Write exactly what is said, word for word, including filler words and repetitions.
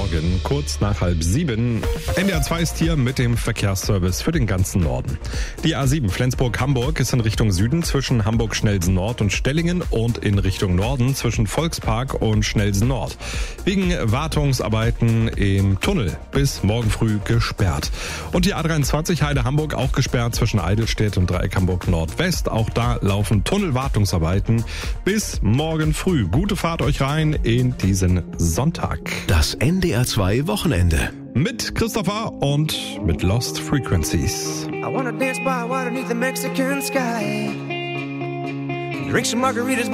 Morgen, kurz nach halb sieben. N D R zwei ist hier mit dem Verkehrsservice für den ganzen Norden. Die A sieben Flensburg-Hamburg ist in Richtung Süden zwischen Hamburg-Schnelsen-Nord und Stellingen und in Richtung Norden zwischen Volkspark und Schnelsen-Nord. Wegen Wartungsarbeiten im Tunnel bis morgen früh gesperrt. Und die A dreiundzwanzig Heide-Hamburg auch gesperrt zwischen Eidelstedt und Dreieck Hamburg-Nordwest. Auch da laufen Tunnelwartungsarbeiten bis morgen früh. Gute Fahrt euch rein in diesen Sonntag. Das N D R zwei Wochenende. Mit Christopher und mit Lost Frequencies. I wanna dance by water beneath the Mexican sky. Drink some margaritas.